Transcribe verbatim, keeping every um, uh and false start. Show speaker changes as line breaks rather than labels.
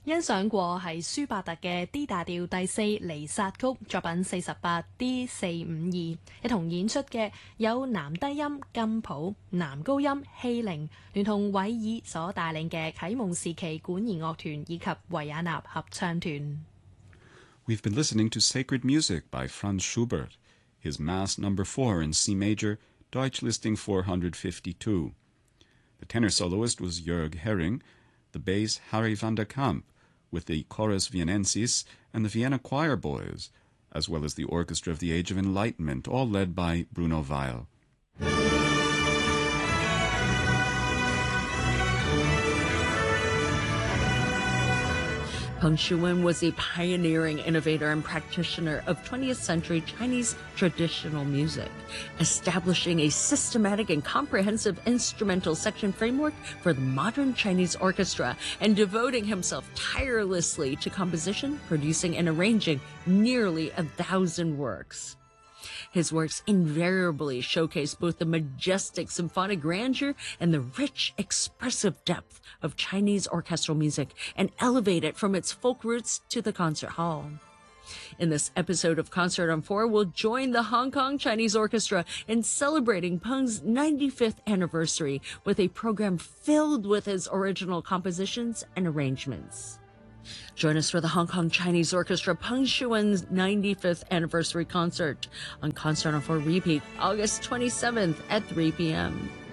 欣賞過係舒伯特嘅 D 大調第四離撒曲作品四十八 D 四五二，一同演出嘅有男低音金普、男高音希靈，聯同韋爾所帶領嘅啟蒙時期管弦樂團以及維也納合唱團。
We've been listening to Sacred Music by Franz Schubert, his Mass Number Four in C Major, Deutsch Listing four hundred fifty-two. The tenor soloist was Jörg Hering, the bass Harry van der Kamp, with the Chorus Vienensis and the Vienna Choir Boys, as well as the Orchestra of the Age of Enlightenment, all led by Bruno Weil.
Peng Shuwen was a pioneering innovator and practitioner of twentieth century Chinese traditional music, establishing a systematic and comprehensive instrumental section framework for the modern Chinese orchestra and devoting himself tirelessly to composition, producing and arranging nearly a thousand works. His works invariably showcase both the majestic symphonic grandeur and the rich, expressive depth of Chinese orchestral music and elevate it from its folk roots to the concert hall. In this episode of Concert on Four, we'll join the Hong Kong Chinese Orchestra in celebrating Peng's ninety-fifth anniversary with a program filled with his original compositions and arrangements. Join us for the Hong Kong Chinese Orchestra Peng Shuwen's ninety-fifth anniversary concert on Concert on Four repeat August twenty-seventh at three p.m.